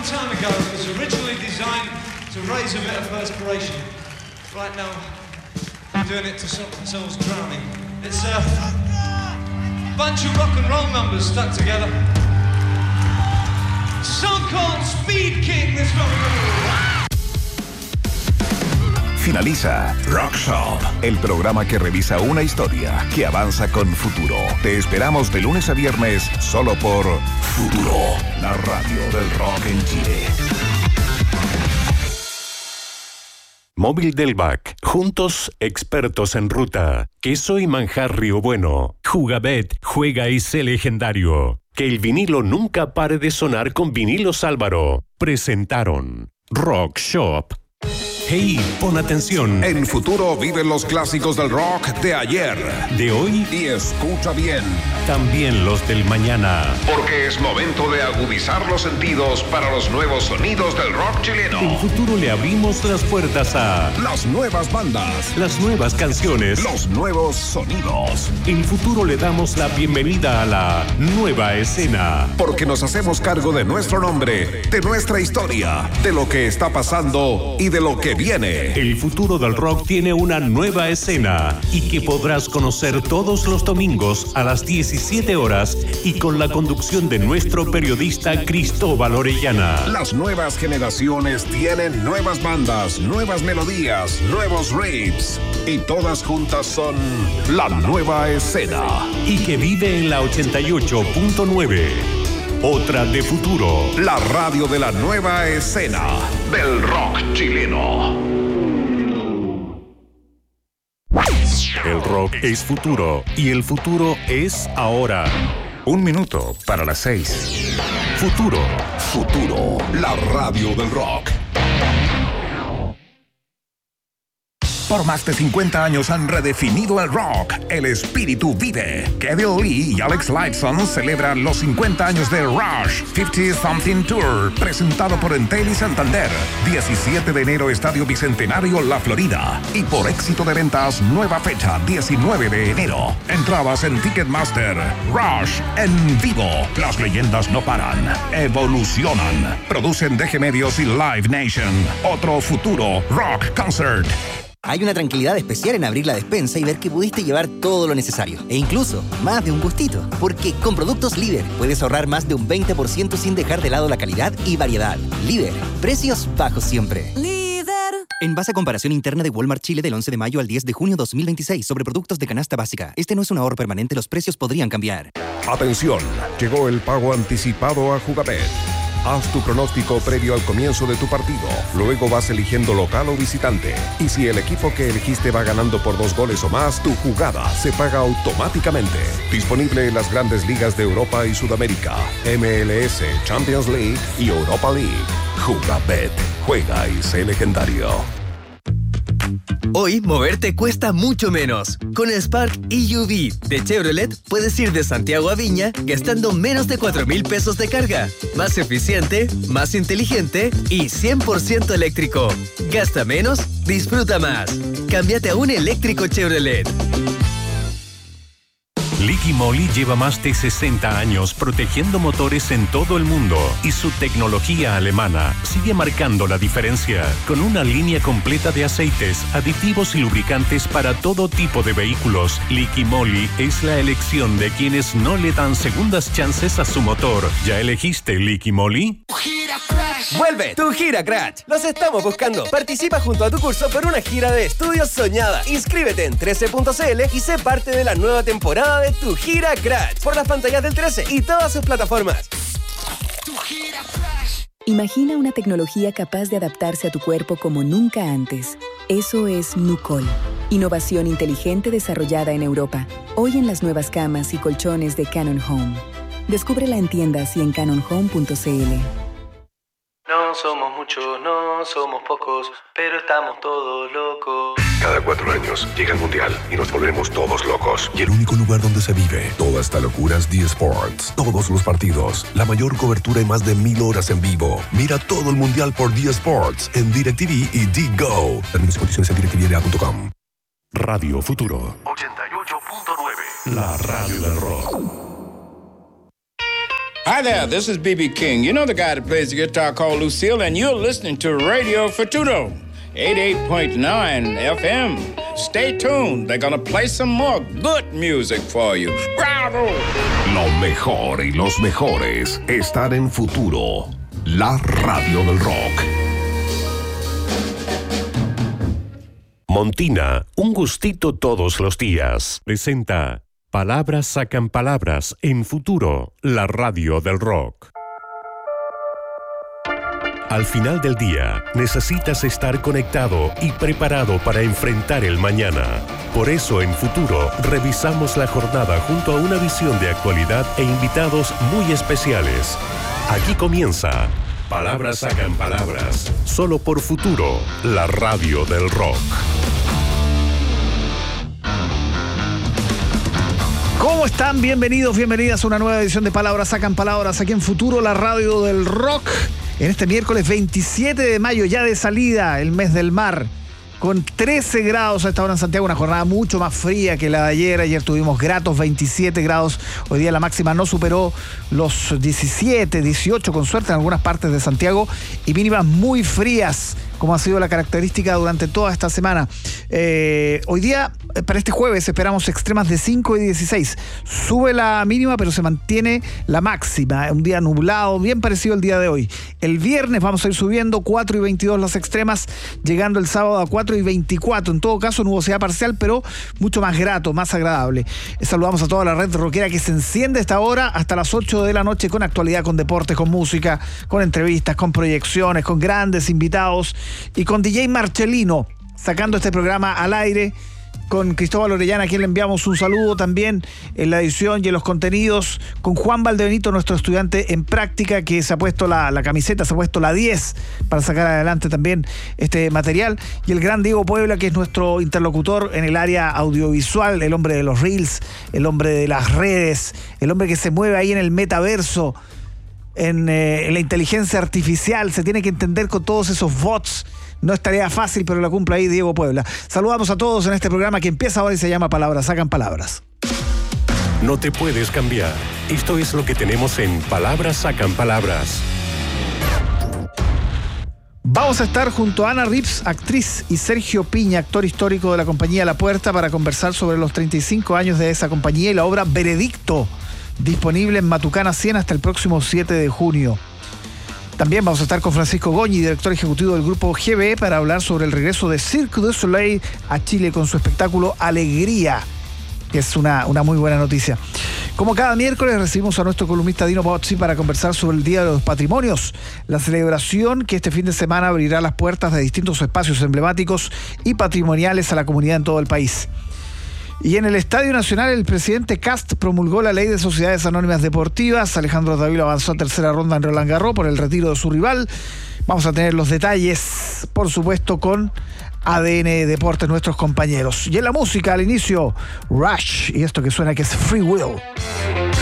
time ago. It was originally designed to raise a bit of perspiration. Right now, we're doing it to stop ourselves drowning. It's a bunch of rock and roll numbers stuck together. A song called Speed King. This one. Finaliza Rock Shop, el programa que revisa una historia que avanza con futuro. Te esperamos de lunes a viernes solo por Futuro, la radio del rock en Chile. Móvil del Bac. Juntos, expertos en ruta. Queso y manjar Río Bueno. Jugabet, juega y sé legendario. Que el vinilo nunca pare de sonar con Vinilos Álvaro. Presentaron Rock Shop. Hey, pon atención. En Futuro viven los clásicos del rock de ayer, de hoy y escucha bien, también los del mañana. Porque es momento de agudizar los sentidos para los nuevos sonidos del rock chileno. En Futuro le abrimos las puertas a las nuevas bandas, las nuevas canciones, los nuevos sonidos. En Futuro le damos la bienvenida a la nueva escena. Porque nos hacemos cargo de nuestro nombre, de nuestra historia, de lo que está pasando y de lo que viene. El futuro del rock tiene una nueva escena y que podrás conocer todos los domingos a las 17 horas y con la conducción de nuestro periodista Cristóbal Orellana. Las nuevas generaciones tienen nuevas bandas, nuevas melodías, nuevos riffs y todas juntas son la nueva escena. Y que vive en la 88.9. Otra de Futuro. La radio de la nueva escena del rock chileno. El rock es futuro y el futuro es ahora. 1 minuto para las 6. Futuro. Futuro, la radio del rock. Por más de 50 años han redefinido el rock. El espíritu vive. Kevin Lee y Alex Lifeson celebran los 50 años de Rush 50 Something Tour, presentado por Entel y Santander. 17 de enero, Estadio Bicentenario, La Florida. Y por éxito de ventas, nueva fecha, 19 de enero. Entradas en Ticketmaster. Rush en vivo. Las leyendas no paran. Evolucionan. Producen DG Medios y Live Nation. Otro futuro rock concert. Hay una tranquilidad especial en abrir la despensa y ver que pudiste llevar todo lo necesario. E incluso, más de un gustito. Porque con productos Líder puedes ahorrar más de un 20% sin dejar de lado la calidad y variedad. Líder. Precios bajos siempre. Líder. En base a comparación interna de Walmart Chile del 11 de mayo al 10 de junio 2026 sobre productos de canasta básica. Este no es un ahorro permanente, los precios podrían cambiar. Atención, llegó el pago anticipado a Jugabet. Haz tu pronóstico previo al comienzo de tu partido. Luego vas eligiendo local o visitante. Y si el equipo que elegiste va ganando por 2 goles o más, tu jugada se paga automáticamente. Disponible en las grandes ligas de Europa y Sudamérica, MLS, Champions League y Europa League. Jugabet. Juega y sé legendario. Hoy, moverte cuesta mucho menos. Con el Spark EUV de Chevrolet, puedes ir de Santiago a Viña gastando menos de 4,000 pesos de carga. Más eficiente, más inteligente y 100% eléctrico. Gasta menos, disfruta más. Cámbiate a un eléctrico Chevrolet. Liqui Moly lleva más de 60 años protegiendo motores en todo el mundo y su tecnología alemana sigue marcando la diferencia con una línea completa de aceites, aditivos y lubricantes para todo tipo de vehículos. Liqui Moly es la elección de quienes no le dan segundas chances a su motor. ¿Ya elegiste Liqui Moly? ¡Vuelve! ¡Tu gira Crash! ¡Los estamos buscando! Participa junto a tu curso por una gira de estudios soñada. Inscríbete en 13.cl y sé parte de la nueva temporada de Tu Gira Crash por las pantallas del 13 y todas sus plataformas. Imagina una tecnología capaz de adaptarse a tu cuerpo como nunca antes. Eso es Nucol. Innovación inteligente desarrollada en Europa. Hoy en las nuevas camas y colchones de Canon Home. Descúbrela en tiendas y en canonhome.cl. No somos muchos, no somos pocos, pero estamos todos locos. Cada 4 años llega el Mundial y nos volvemos todos locos. Y el único lugar donde se vive toda esta locura es D Sports. Todos los partidos, la mayor cobertura y más de 1,000 horas en vivo. Mira todo el Mundial por D Sports en DirecTV y DGO. Términos y condiciones en directvla.com. Radio Futuro 88.9. La radio del rock. Hi there, this is B.B. King. You know the guy that plays the guitar called Lucille, and you're listening to Radio Futuro, 88.9 FM. Stay tuned, they're gonna play some more good music for you. ¡Bravo! Lo mejor y los mejores están en Futuro, la radio del rock. Montina, un gustito todos los días. Presenta Palabras sacan palabras en Futuro, la radio del rock. Al final del día, necesitas estar conectado y preparado para enfrentar el mañana. Por eso en Futuro revisamos la jornada junto a una visión de actualidad e invitados muy especiales. Aquí comienza Palabras sacan palabras, solo por Futuro, la radio del rock. ¿Cómo están? Bienvenidos, bienvenidas a una nueva edición de Palabras sacan palabras aquí en Futuro, la radio del rock. En este miércoles 27 de mayo, ya de salida, el mes del mar, con 13 grados a esta hora en Santiago, una jornada mucho más fría que la de ayer. Ayer tuvimos gratos 27 grados, hoy día la máxima no superó los 17, 18 con suerte en algunas partes de Santiago y mínimas muy frías, como ha sido la característica durante toda esta semana. Hoy día, para este jueves, esperamos extremas de 5 y 16. Sube la mínima, pero se mantiene la máxima. Un día nublado, bien parecido al día de hoy. El viernes vamos a ir subiendo 4 y 22 las extremas, llegando el sábado a 4 y 24. En todo caso, nubosidad parcial, pero mucho más grato, más agradable. Saludamos a toda la red rockera que se enciende a esta hora hasta las 8 de la noche con actualidad, con deportes, con música, con entrevistas, con proyecciones, con grandes invitados y con DJ Marcelino sacando este programa al aire, con Cristóbal Orellana, a quien le enviamos un saludo también en la edición y en los contenidos, con Juan Valdebenito, nuestro estudiante en práctica, que se ha puesto la camiseta, se ha puesto la 10 para sacar adelante también este material, y el gran Diego Puebla, que es nuestro interlocutor en el área audiovisual, el hombre de los reels, el hombre de las redes, el hombre que se mueve ahí en el metaverso, en la inteligencia artificial, se tiene que entender con todos esos bots. No es tarea fácil, pero la cumple ahí Diego Puebla. Saludamos a todos en este programa que empieza ahora y se llama Palabras sacan palabras. No te puedes cambiar. Esto es lo que tenemos en Palabras sacan palabras. Vamos a estar junto a Ana Rips, actriz, y Sergio Piña, actor histórico de la compañía La Puerta, para conversar sobre los 35 años de esa compañía y la obra Veredicto, disponible en Matucana 100 hasta el próximo 7 de junio. También vamos a estar con Francisco Goñi, director ejecutivo del grupo GB, para hablar sobre el regreso de Cirque du Soleil a Chile con su espectáculo Alegría, que es una muy buena noticia. Como cada miércoles, recibimos a nuestro columnista Dino Bozzi para conversar sobre el Día de los Patrimonios, la celebración que este fin de semana abrirá las puertas de distintos espacios emblemáticos y patrimoniales a la comunidad en todo el país. Y en el Estadio Nacional, el presidente Kast promulgó la ley de sociedades anónimas deportivas. Alejandro Davilo avanzó a tercera ronda en Roland Garros por el retiro de su rival. Vamos a tener los detalles, por supuesto, con ADN Deportes, nuestros compañeros. Y en la música, al inicio, Rush, y esto que suena que es Free Will.